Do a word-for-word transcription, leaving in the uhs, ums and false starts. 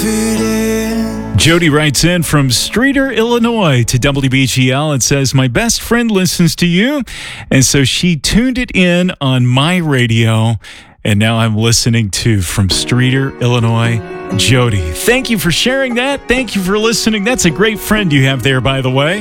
Jody writes in from Streator, Illinois to W B G L and says, my best friend listens to you, and so she tuned it in on my radio, and now I'm listening to from Streator, Illinois, Jody. Thank you for sharing that. Thank you for listening. That's a great friend you have there, by the way.